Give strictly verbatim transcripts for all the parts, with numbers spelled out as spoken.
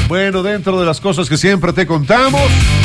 Bueno, dentro de las cosas que siempre te contamos,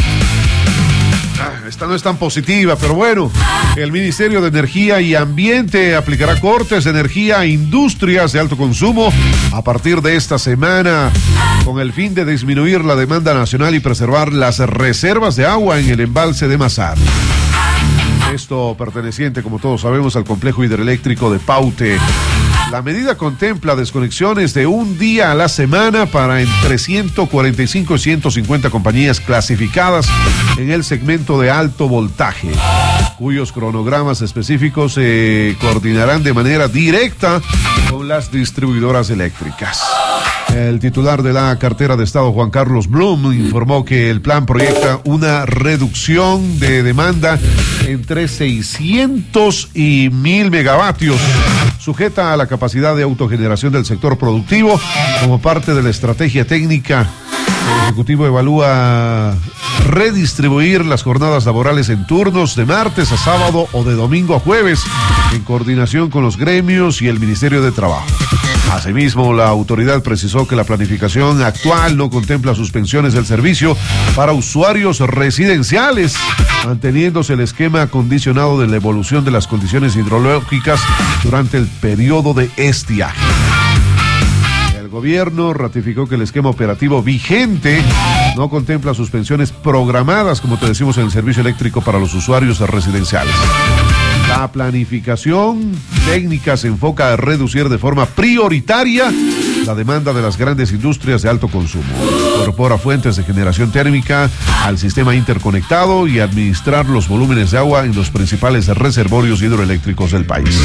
ah, esta no es tan positiva, pero bueno, el Ministerio de Energía y Ambiente aplicará cortes de energía a industrias de alto consumo a partir de esta semana, con el fin de disminuir la demanda nacional y preservar las reservas de agua en el embalse de Mazar. Esto perteneciente, como todos sabemos, al complejo hidroeléctrico de Paute. La medida contempla desconexiones de un día a la semana para entre ciento cuarenta y cinco y ciento cincuenta compañías clasificadas en el segmento de alto voltaje, cuyos cronogramas específicos se coordinarán de manera directa con las distribuidoras eléctricas. El titular de la cartera de Estado, Juan Carlos Blum, informó que el plan proyecta una reducción de demanda entre seiscientos y mil megavatios, sujeta a la capacidad de autogeneración del sector productivo. Como parte de la estrategia técnica, el Ejecutivo evalúa redistribuir las jornadas laborales en turnos de martes a sábado o de domingo a jueves, en coordinación con los gremios y el Ministerio de Trabajo. Asimismo, la autoridad precisó que la planificación actual no contempla suspensiones del servicio para usuarios residenciales, manteniéndose el esquema condicionado de la evolución de las condiciones hidrológicas durante el periodo de estiaje. El gobierno ratificó que el esquema operativo vigente no contempla suspensiones programadas, como te decimos, en el servicio eléctrico para los usuarios residenciales. La planificación técnica se enfoca a reducir de forma prioritaria la demanda de las grandes industrias de alto consumo, incorpora fuentes de generación térmica al sistema interconectado y administrar los volúmenes de agua en los principales reservorios hidroeléctricos del país.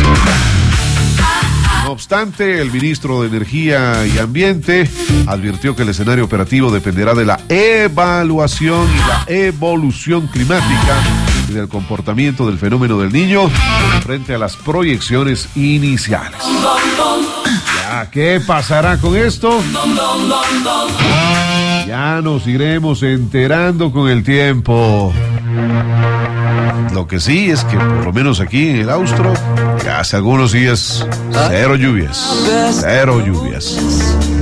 No obstante, el ministro de Energía y Ambiente advirtió que el escenario operativo dependerá de la evaluación y la evolución climática y del comportamiento del fenómeno del Niño frente a las proyecciones iniciales. ¿Ya qué pasará con esto? Ya nos iremos enterando con el tiempo. Lo que sí es que por lo menos aquí en el Austro, ya hace algunos días, cero lluvias, cero lluvias.